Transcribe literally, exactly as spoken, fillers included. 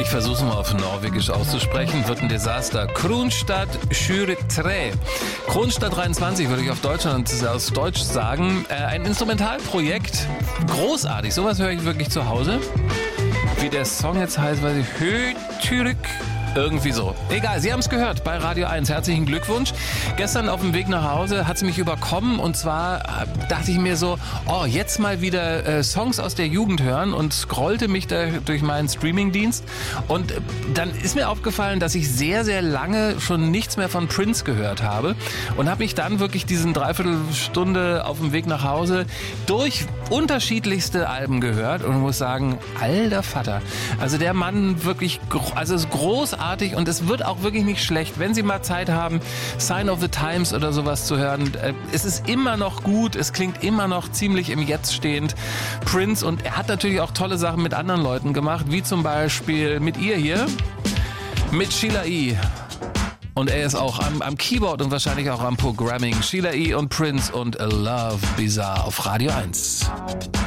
Ich versuche es mal auf Norwegisch auszusprechen. Wird ein Desaster. Kronstadt tjuetre. Kronstadt dreiundzwanzig würde ich auf Deutsch, aus Deutsch sagen. Äh, ein Instrumentalprojekt. Großartig. Sowas höre ich wirklich zu Hause. Wie der Song jetzt heißt, weiß ich. Hötürk. Irgendwie so. Egal, Sie haben es gehört bei Radio eins. Herzlichen Glückwunsch. Gestern auf dem Weg nach Hause hat es mich überkommen und zwar dachte ich mir so, oh, jetzt mal wieder äh, Songs aus der Jugend hören und scrollte mich da durch meinen Streamingdienst und äh, dann ist mir aufgefallen, dass ich sehr, sehr lange schon nichts mehr von Prince gehört habe und habe mich dann wirklich diesen Dreiviertelstunde auf dem Weg nach Hause durch unterschiedlichste Alben gehört und muss sagen, alter Vater. Also der Mann wirklich, also ist großartig. Und es wird auch wirklich nicht schlecht, wenn Sie mal Zeit haben, Sign of the Times oder sowas zu hören. Es ist immer noch gut, es klingt immer noch ziemlich im Jetzt stehend. Prince, und er hat natürlich auch tolle Sachen mit anderen Leuten gemacht, wie zum Beispiel mit ihr hier, mit Sheila E. Und er ist auch am, am Keyboard und wahrscheinlich auch am Programming. Sheila E. und Prince und A Love Bizarre auf Radio eins.